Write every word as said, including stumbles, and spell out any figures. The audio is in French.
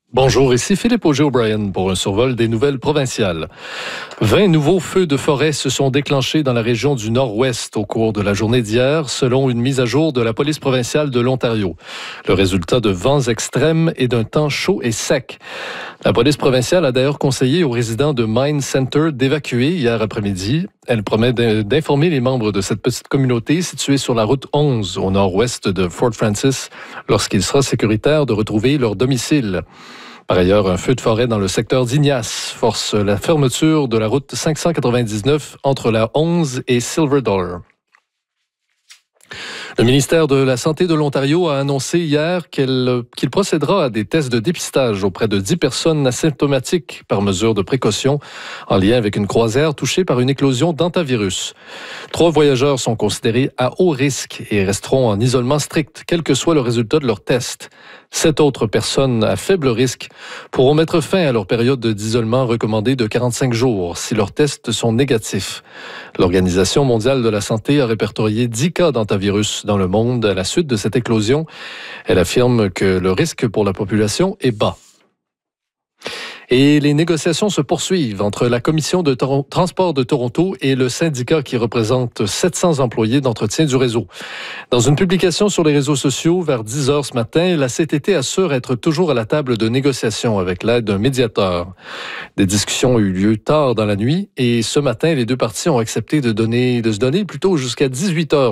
Bonjour, ici Philippe Auger-O'Brien pour un survol des nouvelles provinciales. vingt nouveaux feux de forêt se sont déclenchés dans la région du Nord-Ouest au cours de la journée d'hier, selon une mise à jour de la police provinciale de l'Ontario. Le résultat de vents extrêmes et d'un temps chaud et sec. La police provinciale a d'ailleurs conseillé aux résidents de Mine Center d'évacuer hier après-midi. Elle promet d'informer les membres de cette petite communauté située sur la route onze au nord-ouest de Fort Francis lorsqu'il sera sécuritaire de retrouver leur domicile. Par ailleurs, un feu de forêt dans le secteur d'Ignace force la fermeture de la route cinq cent quatre-vingt-dix-neuf entre la onze et Silver Dollar. Le ministère de la Santé de l'Ontario a annoncé hier qu'elle, qu'il procédera à des tests de dépistage auprès de dix personnes asymptomatiques par mesure de précaution en lien avec une croisière touchée par une éclosion d'hantavirus. Trois voyageurs sont considérés à haut risque et resteront en isolement strict, quel que soit le résultat de leur test. Sept autres personnes à faible risque pourront mettre fin à leur période d'isolement recommandée de quarante-cinq jours si leurs tests sont négatifs. L'Organisation mondiale de la santé a répertorié dix cas d'hantavirus dans le monde à la suite de cette éclosion. Elle affirme que le risque pour la population est bas. Et les négociations se poursuivent entre la Commission de Tor- transport de Toronto et le syndicat qui représente sept cents employés d'entretien du réseau. Dans une publication sur les réseaux sociaux vers dix heures ce matin, la C T T assure être toujours à la table de négociation avec l'aide d'un médiateur. Des discussions ont eu lieu tard dans la nuit et ce matin, les deux parties ont accepté de, donner, de se donner plutôt jusqu'à dix-huit heures